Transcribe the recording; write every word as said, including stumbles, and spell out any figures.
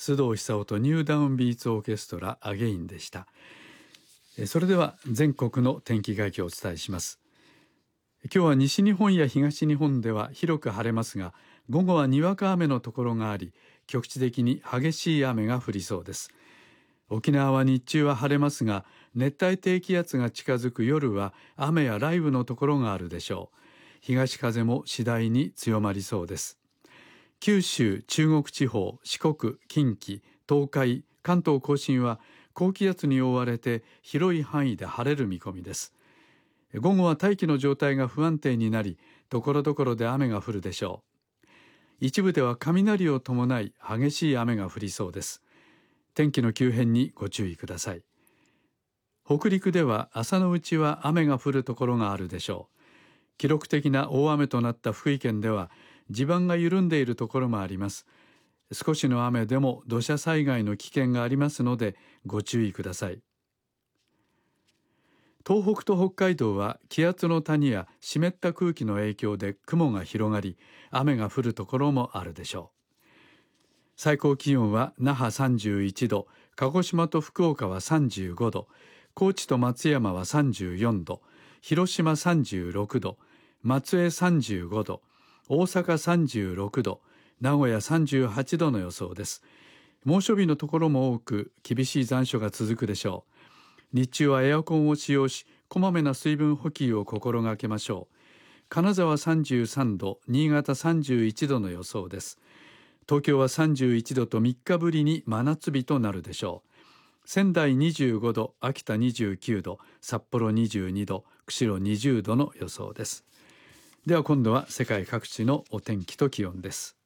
須藤久夫とニューダウンビーツオーケストラアゲインでした。それでは全国の天気概況をお伝えします。今日は西日本や東日本では広く晴れますが、午後はにわか雨のところがあり、局地的に激しい雨が降りそうです。沖縄は日中は晴れますが、熱帯低気圧が近づく夜は雨や雷雨のところがあるでしょう。東風も次第に強まりそうです。九州、中国地方、四国、近畿、東海、関東甲信は高気圧に覆われて広い範囲で晴れる見込みです。午後は大気の状態が不安定になり、ところどころで雨が降るでしょう。一部では雷を伴い激しい雨が降りそうです。天気の急変にご注意ください。北陸では朝のうちは雨が降るところがあるでしょう。記録的な大雨となった福井県では地盤が緩んでいるところもあります。少しの雨でも土砂災害の危険がありますのでご注意ください。東北と北海道は気圧の谷や湿った空気の影響で雲が広がり、雨が降るところもあるでしょう。最高気温は那覇さんじゅういちど、鹿児島と福岡はさんじゅうごど、高知と松山はさんじゅうよんど、広島さんじゅうろくど、松江さんじゅうごど、大阪さんじゅうろくど、名古屋さんじゅうはちどの予想です。猛暑日のところも多く、厳しい残暑が続くでしょう。日中はエアコンを使用し、こまめな水分補給を心がけましょう。金沢さんじゅうさんど、新潟さんじゅういちどの予想です。東京はさんじゅういちどとみっかぶりに真夏日となるでしょう。仙台にじゅうごど、秋田にじゅうきゅうど、札幌にじゅうにど、釧路にじゅうどの予想です。では今度は世界各地のお天気と気温です。